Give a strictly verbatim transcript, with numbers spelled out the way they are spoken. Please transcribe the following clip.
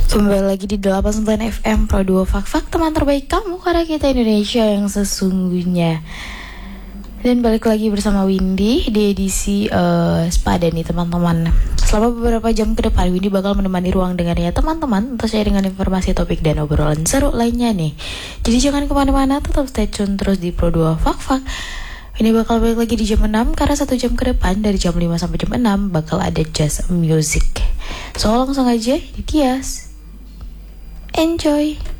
Kembali lagi di delapan puluh sembilan F M Pro dua Fak-Fak, teman terbaik kamu karena kita Indonesia yang sesungguhnya. Dan balik lagi bersama Windy di edisi uh, Spada nih teman-teman. Selama beberapa jam ke depan Windy bakal menemani ruang dengarnya teman-teman untuk share dengan informasi, topik, dan obrolan seru lainnya nih. Jadi jangan kemana-mana, tetap stay tune terus di Pro dua Fak-Fak. Ini bakal balik lagi di jam enam, karena satu jam ke depan dari jam lima sampai jam enam bakal ada jazz music. So langsung aja di Tias. Enjoy.